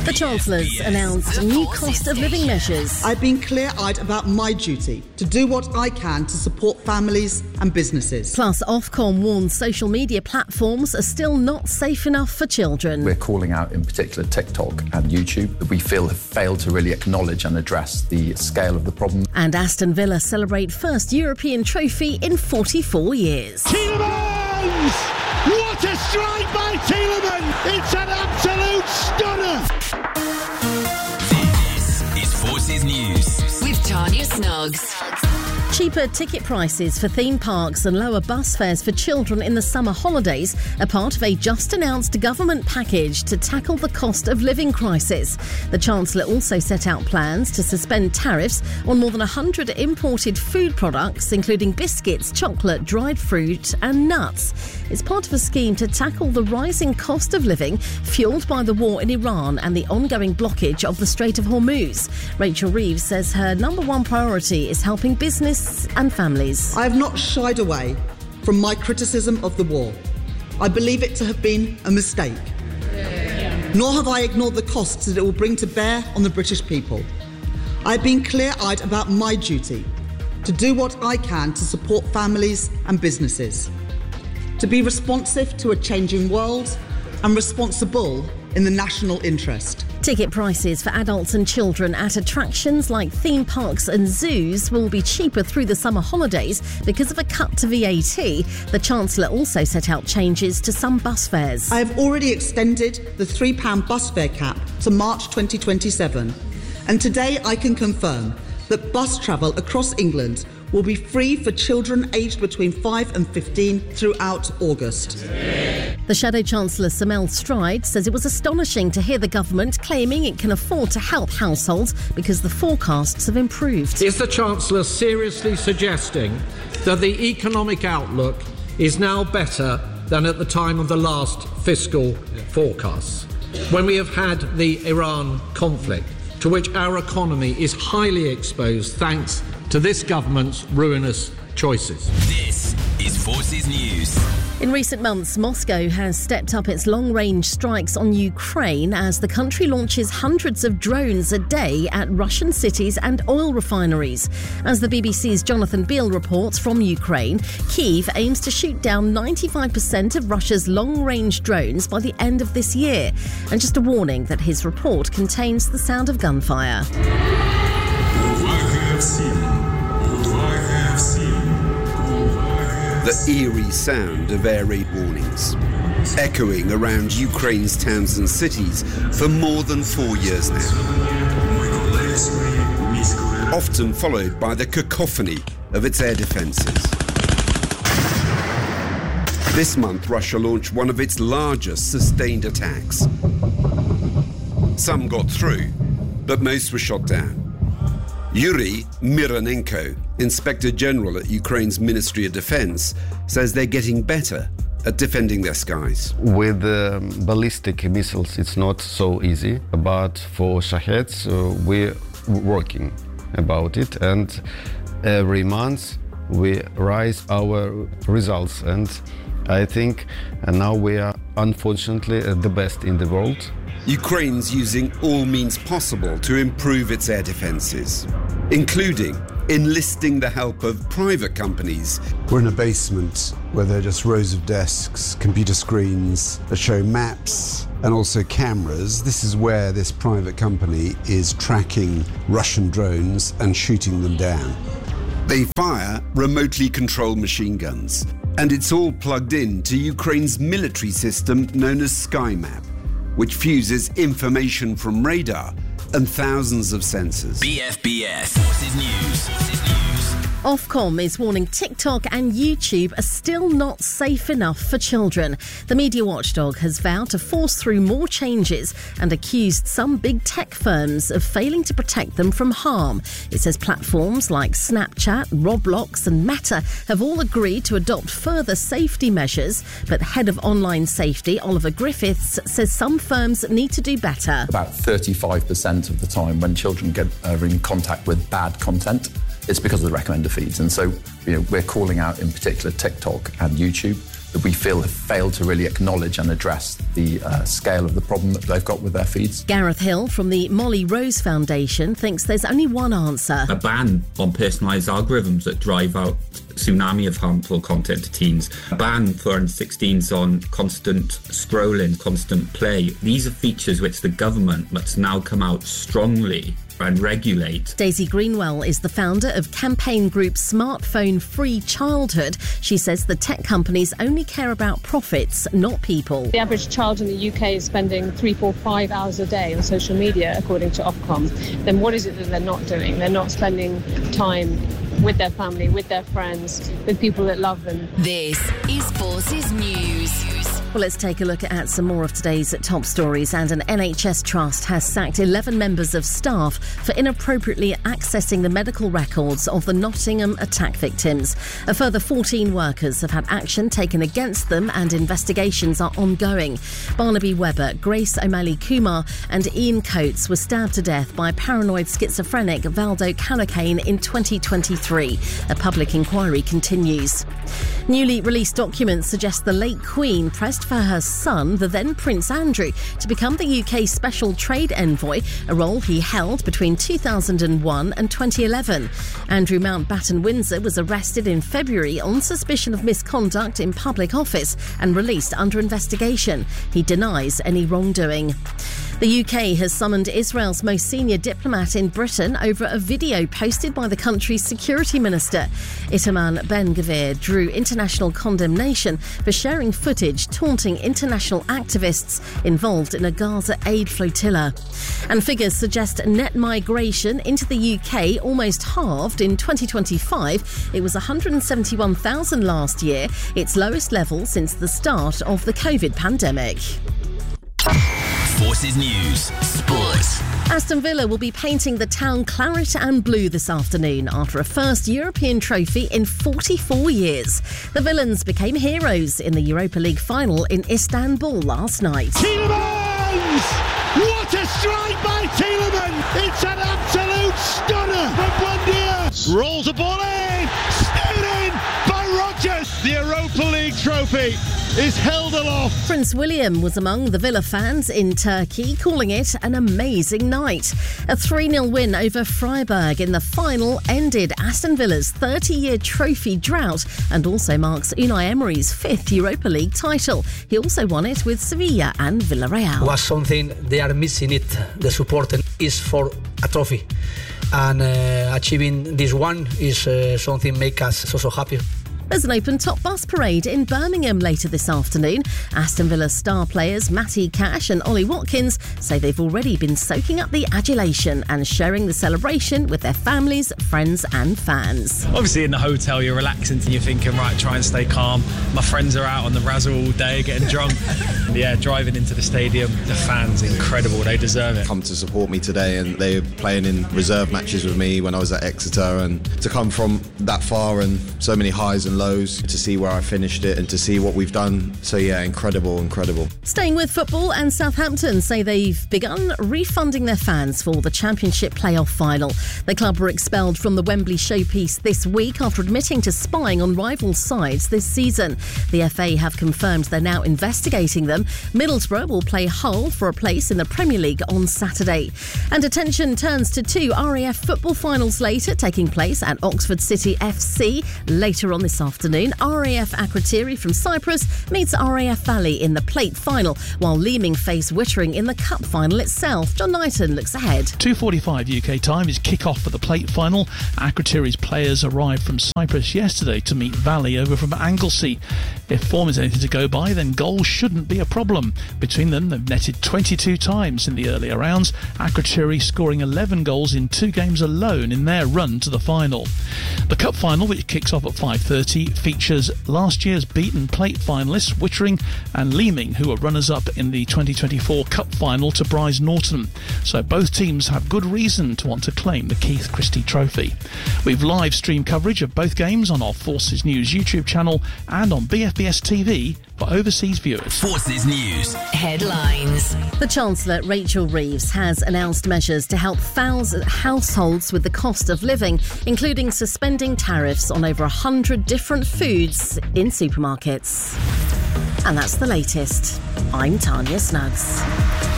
The Chancellor's announced new cost of living measures. I've been clear-eyed about my duty to do what I can to support families and businesses. Plus, Ofcom warns social media platforms are still not safe enough for children. We're calling out in particular TikTok and YouTube that we feel have failed to really acknowledge and address the scale of the problem. And Aston Villa celebrate first European trophy in 44 years. Tielemans! What a strike by Tielemans! It's an absolute stunner! This is Forces News with Tanya Snoggs. Cheaper ticket prices for theme parks and lower bus fares for children in the summer holidays are part of a just-announced government package to tackle the cost of living crisis. The Chancellor also set out plans to suspend tariffs on more than 100 imported food products, including biscuits, chocolate, dried fruit and nuts. It's part of a scheme to tackle the rising cost of living fuelled by the war in Iran and the ongoing blockage of the Strait of Hormuz. Rachel Reeves says her number one priority is helping business and families. I have not shied away from my criticism of the war. I believe it to have been a mistake. Nor have I ignored the costs that it will bring to bear on the British people. I have been clear-eyed about my duty to do what I can to support families and businesses, to be responsive to a changing world and responsible in the national interest. Ticket prices for adults and children at attractions like theme parks and zoos will be cheaper through the summer holidays because of a cut to VAT. The Chancellor also set out changes to some bus fares. I have already extended the £3 bus fare cap to March 2027, and today I can confirm that bus travel across England will be free for children aged between 5 and 15 throughout August. The Shadow Chancellor Samel Stride says it was astonishing to hear the government claiming it can afford to help households because the forecasts have improved. Is the Chancellor seriously suggesting that the economic outlook is now better than at the time of the last fiscal forecasts, when we have had the Iran conflict, to which our economy is highly exposed thanks to this government's ruinous choices? This is Forces News. In recent months, Moscow has stepped up its long-range strikes on Ukraine as the country launches hundreds of drones a day at Russian cities and oil refineries. As the BBC's Jonathan Beale reports from Ukraine, Kyiv aims to shoot down 95% of Russia's long-range drones by the end of this year. And just a warning that his report contains the sound of gunfire. The eerie sound of air raid warnings, echoing around Ukraine's towns and cities for more than 4 years now. Often followed by the cacophony of its air defences. This month, Russia launched one of its largest sustained attacks. Some got through, but most were shot down. Yuri Mironenko, Inspector General at Ukraine's Ministry of Defense, says they're getting better at defending their skies. With ballistic missiles, it's not so easy, but for Shaheds, we're working about it, and every month we rise our results, and I think now we are unfortunately the best in the world. Ukraine's using all means possible to improve its air defences, including enlisting the help of private companies. We're in a basement where there are just rows of desks, computer screens that show maps and also cameras. This is where this private company is tracking Russian drones and shooting them down. They fire remotely controlled machine guns, and it's all plugged in to Ukraine's military system known as SkyMap, which fuses information from radar and thousands of sensors. BFBS Forces News. Ofcom is warning TikTok and YouTube are still not safe enough for children. The media watchdog has vowed to force through more changes and accused some big tech firms of failing to protect them from harm. It says platforms like Snapchat, Roblox and Meta have all agreed to adopt further safety measures, but head of online safety Oliver Griffiths says some firms need to do better. About 35% of the time when children are in contact with bad content, it's because of the recommender feeds. And so, we're calling out in particular TikTok and YouTube that we feel have failed to really acknowledge and address the scale of the problem that they've got with their feeds. Gareth Hill from the Molly Rose Foundation thinks there's only one answer. A ban on personalised algorithms that drive out tsunami of harmful content to teens. A ban for under-16s on constant scrolling, constant play. These are features which the government must now come out strongly and regulate. Daisy Greenwell is the founder of campaign group Smartphone Free Childhood. She says the tech companies only care about profits, not people. The average child in the UK is spending 3, 4, 5 hours a day on social media, according to Ofcom. Then what is it that they're not doing? They're not spending time with their family, with their friends, with people that love them. This is Forces News. Well, let's take a look at some more of today's top stories. And an NHS trust has sacked 11 members of staff for inappropriately accessing the medical records of the Nottingham attack victims. A further 14 workers have had action taken against them and investigations are ongoing. Barnaby Webber, Grace O'Malley Kumar and Ian Coates were stabbed to death by paranoid schizophrenic Valdo Calocane in 2023. A public inquiry continues. Newly released documents suggest the late Queen pressed for her son, the then Prince Andrew, to become the UK Special Trade Envoy, a role he held between 2001 and 2011. Andrew Mountbatten Windsor was arrested in February on suspicion of misconduct in public office and released under investigation. He denies any wrongdoing. The UK has summoned Israel's most senior diplomat in Britain over a video posted by the country's security minister. Itamar Ben-Gvir drew international condemnation for sharing footage taunting international activists involved in a Gaza aid flotilla. And figures suggest net migration into the UK almost halved in 2025. It was 171,000 last year, its lowest level since the start of the COVID pandemic. Forces News Sport. Aston Villa will be painting the town claret and blue this afternoon after a first European trophy in 44 years. The Villains became heroes in the Europa League final in Istanbul last night. Tielemans! What a strike by Tielemans! It's an absolute stunner from Buendia. Rolls the ball in, stayed in by Rodgers. The Europa League trophy is held aloft. Prince William was among the Villa fans in Turkey, calling it an amazing night. A 3-0 win over Freiburg in the final ended Aston Villa's 30-year trophy drought and also marks Unai Emery's 5th Europa League title. He also won it with Sevilla and Villarreal. Was something they are missing it. The support is for a trophy. And achieving this one is something make us so happy. There's an open top bus parade in Birmingham later this afternoon. Aston Villa star players Matty Cash and Ollie Watkins say they've already been soaking up the adulation and sharing the celebration with their families, friends and fans. Obviously in the hotel you're relaxing and you're thinking, right, try and stay calm. My friends are out on the razzle all day getting drunk. Yeah, driving into the stadium, the fans, incredible, they deserve it. Come to support me today and they were playing in reserve matches with me when I was at Exeter, and to come from that far and so many highs and lows, to see where I finished it and to see what we've done. So yeah, incredible. Staying with football, and Southampton say they've begun refunding their fans for the Championship playoff final. The club were expelled from the Wembley showpiece this week after admitting to spying on rival sides this season. The FA have confirmed they're now investigating them. Middlesbrough will play Hull for a place in the Premier League on Saturday. And attention turns to 2 RAF football finals later, taking place at Oxford City FC later on this afternoon. RAF Akrotiri from Cyprus meets RAF Valley in the plate final, while Leeming face Wittering in the cup final itself. John Knighton looks ahead. 2:45 UK time is kick-off for the plate final. Akrotiri's players arrived from Cyprus yesterday to meet Valley over from Anglesey. If form is anything to go by, then goals shouldn't be a problem. Between them, they've netted 22 times in the earlier rounds, Akrotiri scoring 11 goals in 2 games alone in their run to the final. The cup final, which kicks off at 5:30, features last year's beaten plate finalists Wittering and Leeming, who are runners-up in the 2024 Cup final to Brize Norton. So both teams have good reason to want to claim the Keith Christie Trophy. We've live stream coverage of both games on our Forces News YouTube channel and on BFBS TV for overseas viewers. Forces News Headlines. The Chancellor, Rachel Reeves, has announced measures to help households with the cost of living, including suspending tariffs on over 100 different different foods in supermarkets. And that's the latest. I'm Tanya Snuggs.